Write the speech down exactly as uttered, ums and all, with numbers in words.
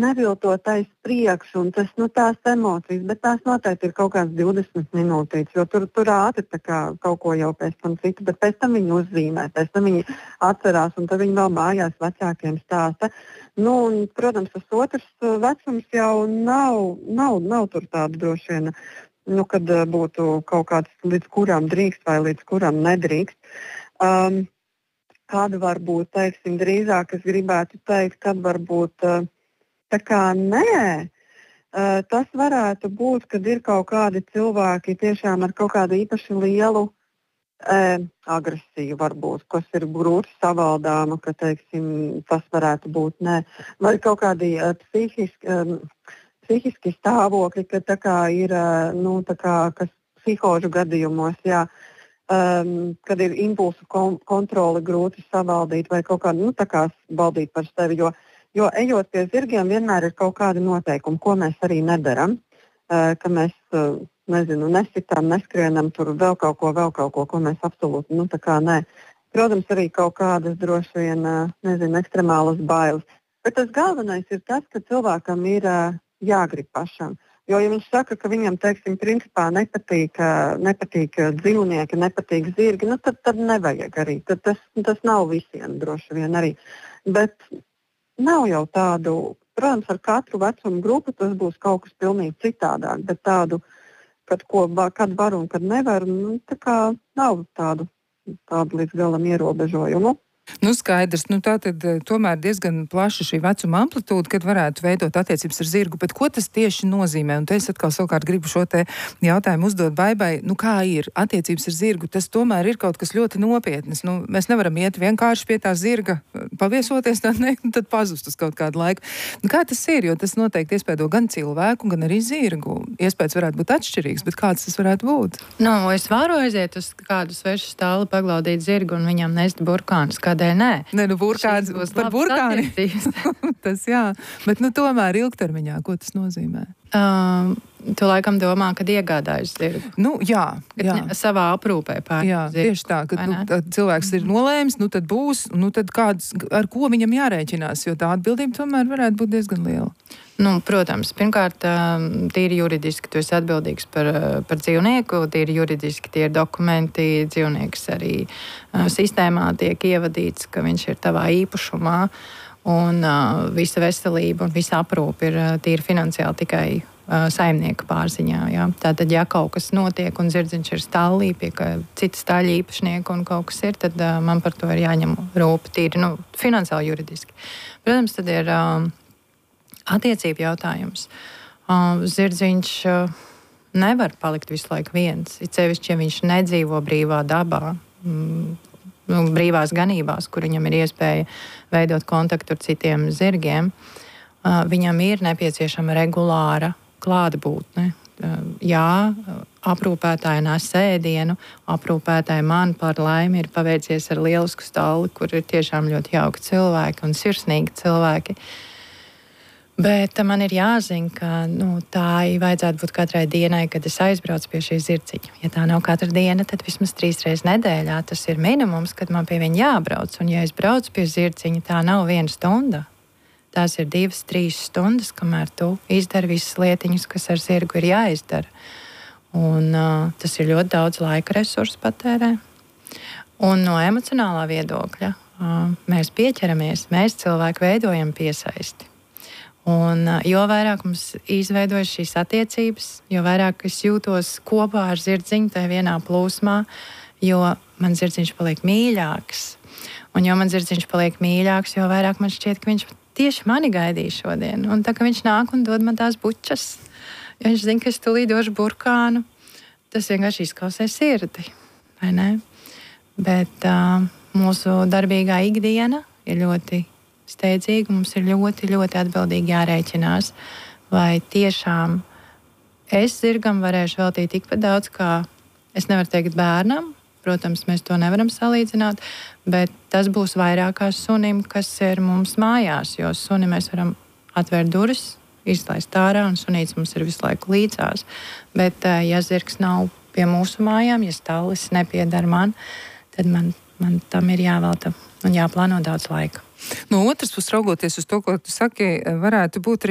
neviltotais priekš, un tas, nu, tās emocijas, bet tās noteikti ir kaut kāds divdesmit minūtītes, jo tur, tur ātri tā kā kaut ko jau pēc tam citu, bet pēc tam viņi uzzīmē, pēc tam viņi atcerās, un tad viņi vēl mājās vecākiem stāsta. Nu, un, protams, tas otrs vecums jau nav, nav, nav tur tāda droši vien, nu, kad būtu kaut kāds līdz kuram drīkst vai līdz kuram nedrīkst. Um, kāda var būt, teiksim, drīzāk es gribētu teikt, kad varbūt uh, tā kā nē, uh, tas varētu būt, kad ir kaut kādi cilvēki tiešām ar kaut kādu īpaši lielu uh, agresiju varbūt, kas ir grūti savaldāma, ka, teiksim, tas varētu būt nē. Vai kaut kādi uh, psihiski, um, psihiski stāvokļi, ka tā kā ir, uh, nu, tā kā, kas psihožu gadījumos, jā, um, kad ir impulsu kon- kontroli grūti savaldīt vai kaut kā, nu, tā kā valdīt par sevi, jo Jo ejot pie zirgiem, vienmēr ir kaut kādi noteikumi, ko mēs arī nedaram. Uh, ka mēs, uh, nezinu, nesitām, neskrienam tur vēl kaut ko, vēl kaut ko, ko mēs absolūti, nu, tā kā nē. Protams, arī kaut kādas droši vien, uh, nezinu, ekstremālas bailes. Bet tas galvenais ir tas, ka cilvēkam ir uh, jāgrib pašam. Jo, ja viņš saka, ka viņam, teiksim, principā nepatīk, uh, nepatīk uh, dzīvnieki, nepatīk zirgi, nu, tad, tad nevajag arī. Tad tas, tas nav visiem droši vien arī. Bet nav jau tādu, protams, ar katru vecumu grupu tas būs kaut kas pilnīgi citādāk, bet tādu, kad, ko, kad var un kad nevar, nu, tā kā nav tādu, tādu līdz galam ierobežojumu. Nu, skaidrs, nu tā tad tomēr diezgan plaša šī vecuma amplitūda, kad varētu veidot attiecības ar zirgu, bet ko tas tieši nozīmē? Un te es atkal savukārt gribu šo te jautājumu uzdot Baibai, nu kā ir attiecības ar zirgu? Tas tomēr ir kaut kas ļoti nopietnas. Nu, mēs nevaram iet vienkārši pie tā zirga, paviesoties, tad, ne, tad pazust uz kaut kādu laiku. Nu, kā tas ir? Jo tas noteikti iespēdo gan cilvēku, gan arī zirgu. Iespējas varētu būt atšķirīgs, bet kāds tas varētu būt? Nu, es varu aiziet uz kādu svešu stāli, paglaudīt zirgu un viņam nest burkānus. Kādēļ nē? Nē, nu burkāns būs par burkāni. Tas jā, bet nu tomēr ilgtermiņā, ko tas nozīmē? Um, tu laikam domā, kad iegādājas zirgu. Nu, jā, jā. Ne, savā aprūpē pār jā, zirgu. Tieši tā, ka nu, cilvēks ir nolēms, nu tad būs, nu tad kāds, ar ko viņam jārēķinās, jo tā atbildība tomēr varētu būt diezgan liela. Nu, protams, pirmkārt, tīri juridiski tu esi atbildīgs par, par dzīvnieku, tīri juridiski tie ir dokumenti, dzīvnieks arī uh, sistēmā tiek ievadīts, ka viņš ir tavā īpašumā, un uh, visa veselība un visa aprūpe ir uh, tīri finansiāli tikai uh, saimnieka pārziņā. Jā. Tātad, ja kaut kas notiek un zirdziņš ir stallī pie cita staļa īpašnieka un kaut kas ir, tad uh, man par to ir jāņem rūpa tīri, nu, finansiāli juridiski. Protams, tad ir uh, attiecību jautājums. Uh, zirdziņš uh, nevar palikt visu laiku viens. It sevišķi, ja viņš nedzīvo brīvā dabā, mm, nu, brīvās ganībās, kur viņam ir iespēja veidot kontaktu ar citiem zirgiem, uh, viņam ir nepieciešama regulāra klātbūtne. Uh, jā, aprūpētāji nes ēdienu, aprūpētāji man par laimi ir paveicies ar lielisku stalli, kur ir tiešām ļoti jauki cilvēki un sirsnīgi cilvēki. Bet man ir jāzina, ka nu, tā vajadzētu būt katrai dienai, kad es aizbraucu pie šī zirdziņa. Ja tā nav katra diena, tad vismaz trīs reizes nedēļā tas ir minimums, kad man pie viņa jābrauc. Un ja es braucu pie zirdziņa, tā nav viena stunda. Tās ir divas, trīs stundas, kamēr tu izdari visas lietiņas, kas ar zirgu ir jāizdara. Un uh, tas ir ļoti daudz laika resursu patērē. Un no emocionālā viedokļa uh, mēs pieķeramies, mēs cilvēki veidojam piesaisti. Un, jo vairāk mums izveidojas šīs attiecības, jo vairāk es jūtos kopā ar zirdziņu tajā vienā plūsmā, jo man zirdziņš paliek mīļāks. Un jo man zirdziņš paliek mīļāks, jo vairāk man šķiet, ka viņš tieši mani gaidīja šodien. Un tā, ka viņš nāk un dod man tās bučas, jo viņš zina, ka es tulīt došu burkānu, tas vienkārši izkausē sirdi, vai ne? Bet uh, mūsu darbīgā ikdiena ir ļoti steidzīgi, mums ir ļoti, ļoti atbildīgi jārēķinās, vai tiešām es zirgam varēšu veltīt tikpat daudz, kā es nevaru teikt bērnam. Protams, mēs to nevaram salīdzināt, bet tas būs vairāk kā sunim, kas ir mums mājās, jo suni mēs varam atvērt durvis, izlaist ārā, un sunīts mums ir visu laiku līdzās. Bet, ja zirgs nav pie mūsu mājām, ja stallis nepiedara man, tad man, man tam ir jāvelta un jāplāno daudz laika. No otras puses, raugoties uz to, ko tu saki, varētu būt